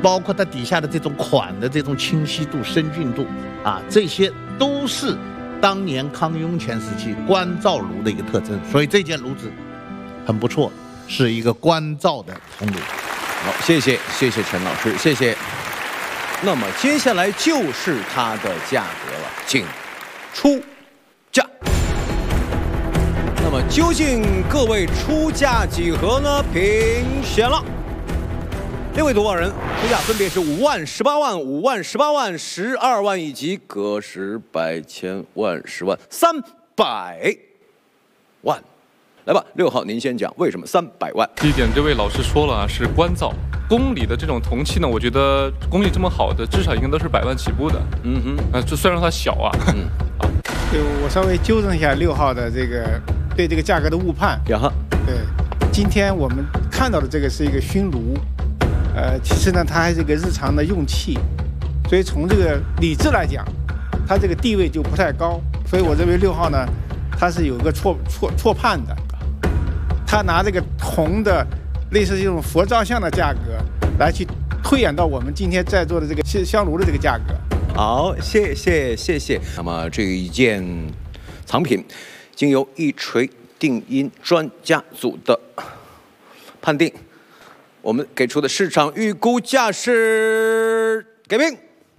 包括它底下的这种款的这种清晰度、深峻度啊，这些都是当年康雍乾时期官造炉的一个特征。所以这件炉子很不错，是一个官造的铜炉。 好，谢谢陈老师，谢谢。那么接下来就是它的价格了，请出价。那么究竟各位出价几何呢？评选了。6位读报人出价分别是5万、18万、5万、18万、12万以及个十百千万10万300万。来吧，6号您先讲为什么300万？ 第一点，这位老师说了啊，是官造。宫里的这种铜器呢，我觉得工艺这么好的，至少应该都是100万起步的。这虽然它小啊， 对，我稍微纠正一下6号的这个对这个价格的误判。 呀哈， 对，今天我们看到的这个是一个熏炉，其实呢，它还是一个日常的用器，所以从这个理智来讲，它这个地位就不太高。所以我认为6号呢，它是有个错判的，他拿这个铜的类似这种佛照相的价格来去推演到我们今天在座的这个香炉的这个价格。 好，谢谢。那么这一件藏品，经由一锤定音专家组的判定，我们给出的市场预估价是给评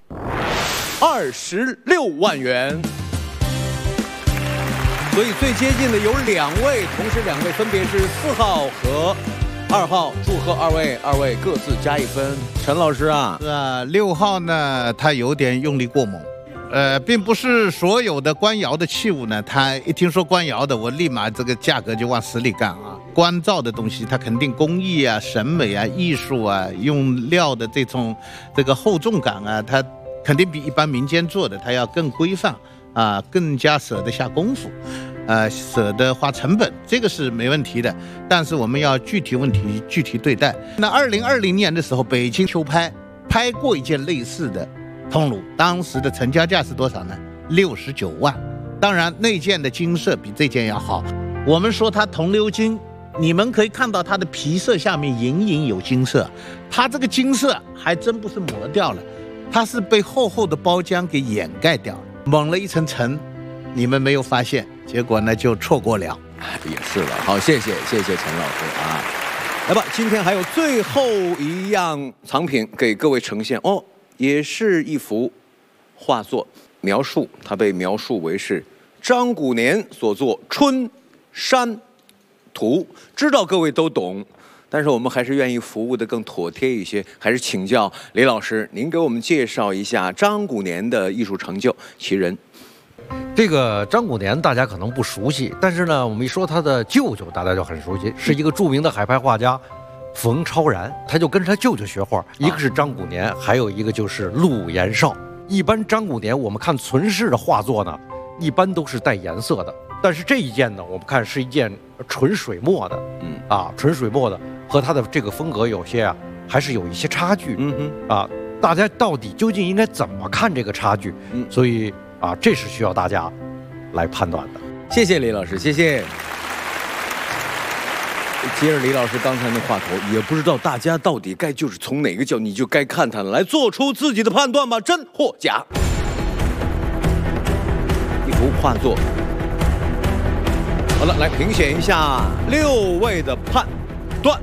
26万元。所以最接近的有2位，同时2位分别是4号和2号，祝贺二位各自加1分。陈老师啊 ，6号呢，他有点用力过猛。并不是所有的官窑的器物呢，他一听说官窑的，我立马这个价格就往死里干啊。官造的东西，它肯定工艺啊、审美啊、艺术啊，用料的这个厚重感啊，它肯定比一般民间做的它要更规范啊，更加舍得下功夫，舍得花成本，这个是没问题的。但是我们要具体问题具体对待。那2020年的时候，北京秋拍过一件类似的铜炉，当时的成交价是多少呢？69万。当然那件的金色比这件要好。我们说它铜鎏金，你们可以看到它的皮色下面隐隐有金色，它这个金色还真不是磨掉了，它是被厚厚的包浆给掩盖掉了，蒙了一层尘，你们没有发现，结果呢就错过了。 也是了。好，谢谢陈老师啊。来吧，今天还有最后一样藏品给各位呈现哦，也是一幅画作，它被描述为是张古年所作《春山图》，知道各位都懂，但是我们还是愿意服务的更妥帖一些，还是请教李老师，您给我们介绍一下张古年的艺术成就，其人。 这个张古年大家可能不熟悉，但是呢，我们一说他的舅舅，大家就很熟悉，是一个著名的海派画家冯超然，他就跟着他舅舅学画，一个是张古年，还有一个就是陆延绍。一般张古年我们看存世的画作呢，一般都是带颜色的，但是这一件呢，我们看是一件纯水墨的，纯水墨的，和他的这个风格有些还是有一些差距，大家到底究竟应该怎么看这个差距？所以这是需要大家来判断的。 谢谢李老师，谢谢。接着李老师刚才那话头，也不知道大家到底该就是从哪个角你就该看它了，来做出自己的判断吧，真或假。一幅画作，好了，来评选一下6位的判断。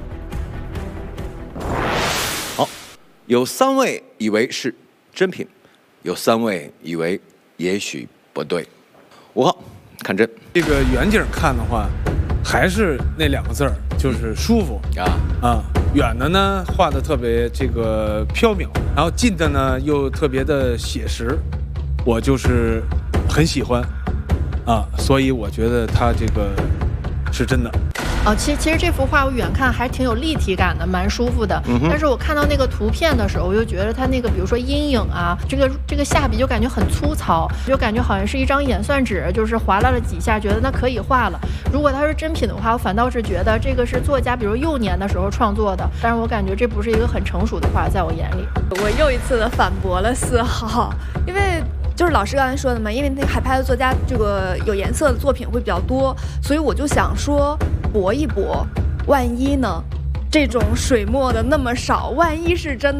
好，有3位以为是真品，有3位以为也许不对。5号，看真。 这个远景看的话，还是那2个字儿，就是舒服远的呢画的特别这个飘渺，然后近的呢又特别的写实，我就是很喜欢所以我觉得它这个是真的。 其实这幅画我远看还挺有立体感的，蛮舒服的。但是我看到那个图片的时候，我就觉得它那个，比如说阴影啊，这个下笔就感觉很粗糙，就感觉好像是一张演算纸，就是划拉了几下，觉得那可以画了。如果它是真品的话，我反倒是觉得这个是作家比如幼年的时候创作的，但是我感觉这不是一个很成熟的画，在我眼里。 我又一次的反驳了4号，因为就是老师刚才说的嘛，因为那个海派的作家这个有颜色的作品会比较多，所以我就想说搏一搏，万一呢，这种水墨的那么少，万一是真的。